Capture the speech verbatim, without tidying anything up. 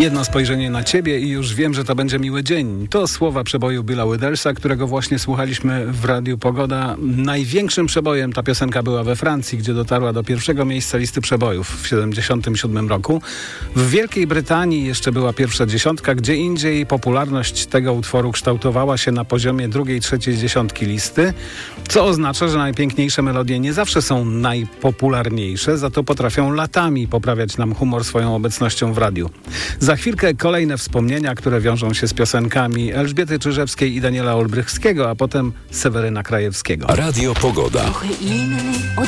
Jedno spojrzenie na ciebie i już wiem, że to będzie miły dzień. To słowa przeboju Billa Withersa, którego właśnie słuchaliśmy w Radiu Pogoda. Największym przebojem ta piosenka była we Francji, gdzie dotarła do pierwszego miejsca listy przebojów w tysiąc dziewięćset siedemdziesiątym siódmym roku. W Wielkiej Brytanii jeszcze była pierwsza dziesiątka, gdzie indziej popularność tego utworu kształtowała się na poziomie drugiej, trzeciej dziesiątki listy, co oznacza, że najpiękniejsze melodie nie zawsze są najpopularniejsze, za to potrafią latami poprawiać nam humor swoją obecnością w radiu. Za chwilkę kolejne wspomnienia, które wiążą się z piosenkami Elżbiety Czyżewskiej i Daniela Olbrychskiego, a potem Seweryna Krajewskiego. Radio Pogoda.